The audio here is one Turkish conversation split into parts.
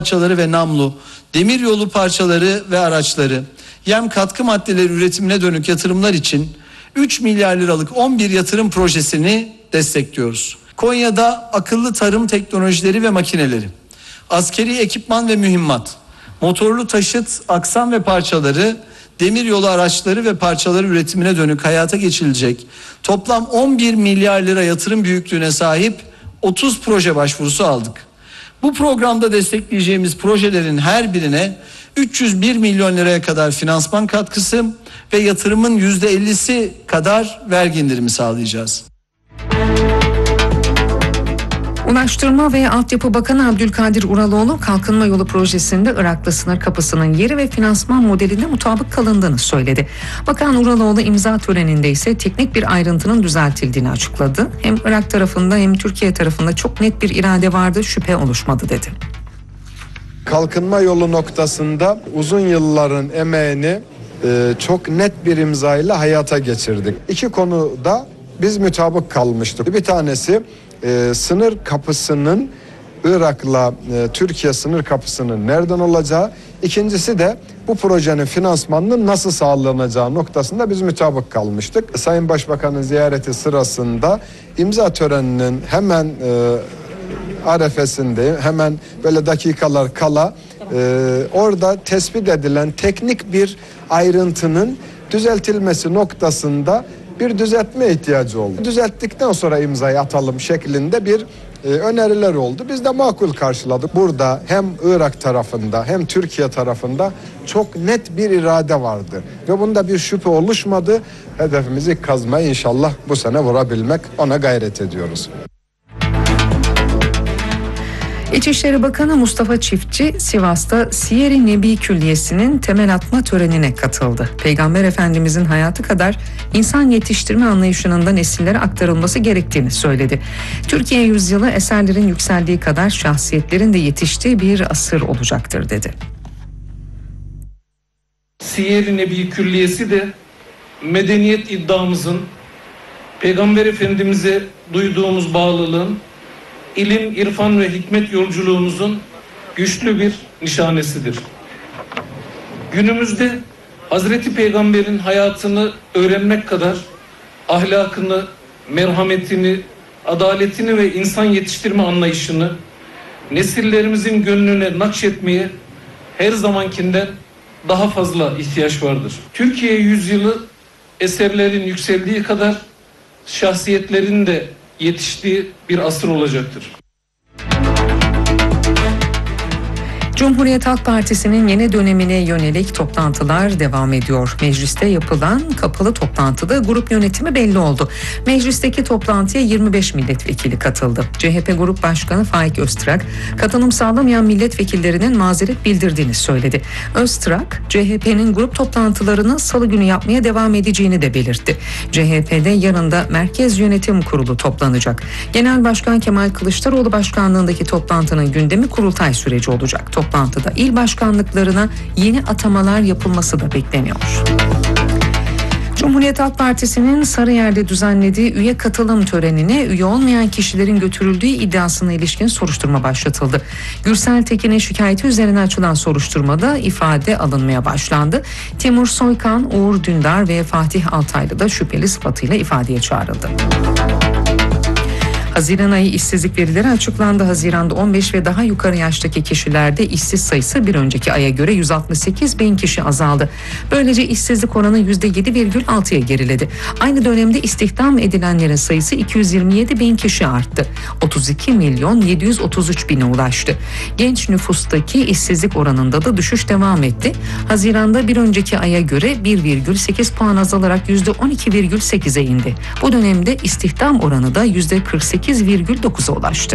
parçaları ve namlu, demiryolu parçaları ve araçları, yem katkı maddeleri üretimine dönük yatırımlar için 3 milyar liralık 11 yatırım projesini destekliyoruz. Konya'da akıllı tarım teknolojileri ve makineleri, askeri ekipman ve mühimmat, motorlu taşıt, aksam ve parçaları, demiryolu araçları ve parçaları üretimine dönük hayata geçirilecek toplam 11 milyar lira yatırım büyüklüğüne sahip 30 proje başvurusu aldık. Bu programda destekleyeceğimiz projelerin her birine 301 milyon liraya kadar finansman katkısı ve yatırımın %50'si kadar vergi indirimi sağlayacağız. Ulaştırma ve Altyapı Bakanı Abdülkadir Uraloğlu, Kalkınma Yolu projesinde Iraklı sınır kapısının yeri ve finansman modeline mutabık kalındığını söyledi. Bakan Uraloğlu imza töreninde ise teknik bir ayrıntının düzeltildiğini açıkladı. Hem Irak tarafında hem Türkiye tarafında çok net bir irade vardı, şüphe oluşmadı dedi. Kalkınma yolu noktasında uzun yılların emeğini çok net bir imzayla hayata geçirdik. İki konuda biz mutabık kalmıştık. Bir tanesi sınır kapısının Irak'la Türkiye sınır kapısının nereden olacağı. İkincisi de bu projenin finansmanının nasıl sağlanacağı noktasında biz mutabık kalmıştık. Sayın Başbakan'ın ziyareti sırasında imza töreninin hemen arefesinde, hemen böyle dakikalar kala orada tespit edilen teknik bir ayrıntının düzeltilmesi noktasında bir düzeltme ihtiyacı oldu. Düzelttikten sonra imzayı atalım şeklinde bir öneriler oldu. Biz de makul karşıladık. Burada hem Irak tarafında hem Türkiye tarafında çok net bir irade vardı. Ve bunda bir şüphe oluşmadı. Hedefimizi kazmayı inşallah bu sene vurabilmek, ona gayret ediyoruz. İçişleri Bakanı Mustafa Çiftçi, Sivas'ta Siyer-i Nebi Külliyesi'nin temel atma törenine katıldı. Peygamber Efendimizin hayatı kadar insan yetiştirme anlayışının da nesillere aktarılması gerektiğini söyledi. Türkiye yüzyılı eserlerin yükseldiği kadar şahsiyetlerin de yetiştiği bir asır olacaktır dedi. Siyer-i Nebi Külliyesi de medeniyet iddiamızın, Peygamber Efendimiz'e duyduğumuz bağlılığın, İlim, irfan ve hikmet yolculuğumuzun güçlü bir nişanesidir. Günümüzde Hazreti Peygamber'in hayatını öğrenmek kadar ahlakını, merhametini, adaletini ve insan yetiştirme anlayışını nesillerimizin gönlüne nakşetmeye her zamankinden daha fazla ihtiyaç vardır. Türkiye yüzyılı eserlerin yükseldiği kadar şahsiyetlerin de yetiştiği bir asır olacaktır. Cumhuriyet Halk Partisi'nin yeni dönemine yönelik toplantılar devam ediyor. Mecliste yapılan kapalı toplantıda grup yönetimi belli oldu. Meclisteki toplantıya 25 milletvekili katıldı. CHP Grup Başkanı Faik Öztrak, katılım sağlamayan milletvekillerinin mazeret bildirdiğini söyledi. Öztrak, CHP'nin grup toplantılarını salı günü yapmaya devam edeceğini de belirtti. CHP'de yarın da Merkez Yönetim Kurulu toplanacak. Genel Başkan Kemal Kılıçdaroğlu başkanlığındaki toplantının gündemi kurultay süreci olacak. Toplantıda il başkanlıklarına yeni atamalar yapılması da bekleniyor. Cumhuriyet Halk Partisi'nin Sarıyer'de düzenlediği üye katılım törenine üye olmayan kişilerin götürüldüğü iddiasına ilişkin soruşturma başlatıldı. Gürsel Tekin'in şikayeti üzerine açılan soruşturmada ifade alınmaya başlandı. Timur Soykan, Uğur Dündar ve Fatih Altaylı da şüpheli sıfatıyla ifadeye çağrıldı. Haziran ayı işsizlik verileri açıklandı. Haziranda 15 ve daha yukarı yaştaki kişilerde işsiz sayısı bir önceki aya göre 168 bin kişi azaldı. Böylece işsizlik oranı %7,6'ya geriledi. Aynı dönemde istihdam edilenlerin sayısı 227 bin kişi arttı. 32 milyon 733 bine ulaştı. Genç nüfustaki işsizlik oranında da düşüş devam etti. Haziranda bir önceki aya göre 1,8 puan azalarak %12,8'e indi. Bu dönemde istihdam oranı da %48,9'a ulaştı.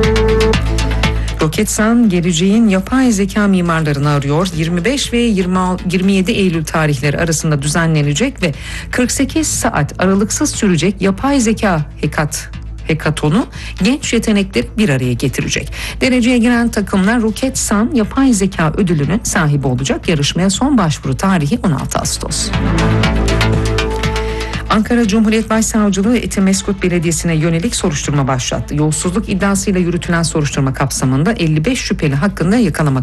Roketsan geleceğin yapay zeka mimarlarını arıyor. 25 ve 27 Eylül tarihleri arasında düzenlenecek ve 48 saat aralıksız sürecek yapay zeka hekatonu genç yetenekleri bir araya getirecek. Dereceye giren takımlar Roketsan yapay zeka ödülünün sahibi olacak. Yarışmaya son başvuru tarihi 16 Ağustos. Ankara Cumhuriyet Başsavcılığı Etimesgut Belediyesi'ne yönelik soruşturma başlattı. Yolsuzluk iddiasıyla yürütülen soruşturma kapsamında 55 şüpheli hakkında yakalama